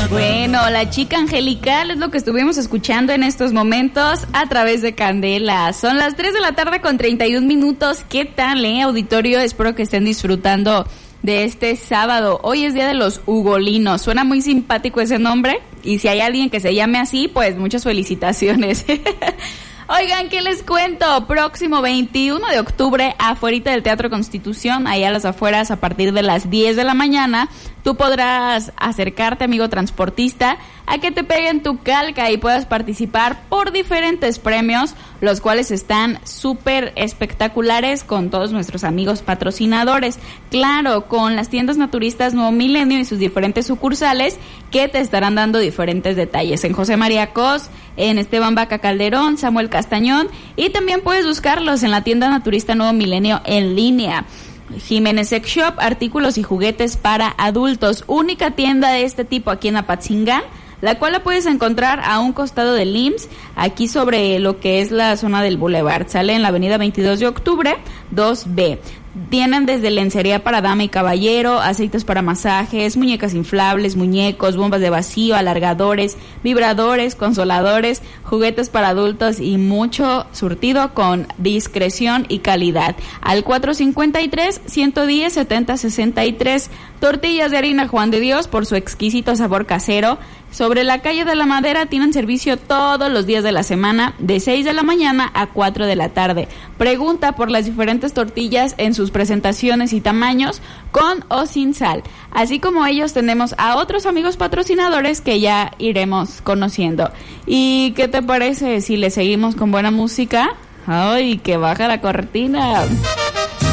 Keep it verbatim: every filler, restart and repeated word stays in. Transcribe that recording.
Bueno, la chica angelical es lo que estuvimos escuchando en estos momentos a través de Candela. Son las tres de la tarde con treinta y un minutos. ¿Qué tal, eh, auditorio? Espero que estén disfrutando de este sábado. Hoy es día de los ugolinos. Suena muy simpático ese nombre. Y si hay alguien que se llame así, pues muchas felicitaciones. Oigan, ¿qué les cuento? Próximo veintiuno de octubre, afuera del Teatro Constitución, ahí a las afueras, a partir de las diez de la mañana, tú podrás acercarte, amigo transportista, a que te peguen tu calca y puedas participar por diferentes premios, los cuales están súper espectaculares con todos nuestros amigos patrocinadores. Claro, con las tiendas naturistas Nuevo Milenio y sus diferentes sucursales que te estarán dando diferentes detalles. En José María Cos, en Esteban Vaca Calderón, Samuel Castañón, y también puedes buscarlos en la tienda naturista Nuevo Milenio en línea. Jiménez Sex Shop, artículos y juguetes para adultos, única tienda de este tipo aquí en Apatzingán, la cual la puedes encontrar a un costado del I M S S, aquí sobre lo que es la zona del Boulevard. Sale en la avenida veintidós de octubre, dos B. Tienen desde lencería para dama y caballero, aceites para masajes, muñecas inflables, muñecos, bombas de vacío, alargadores, vibradores, consoladores, juguetes para adultos y mucho surtido con discreción y calidad. Al cuatro cinco tres, uno uno cero, setenta sesenta y tres. Tortillas de harina Juan de Dios por su exquisito sabor casero. Sobre la calle de la Madera tienen servicio todos los días de la semana de seis de la mañana a cuatro de la tarde. Pregunta por las diferentes tortillas en sus presentaciones y tamaños, con o sin sal. Así como ellos, tenemos a otros amigos patrocinadores que ya iremos conociendo. ¿Y qué te parece si le seguimos con buena música? ¡Ay, que baja la cortina!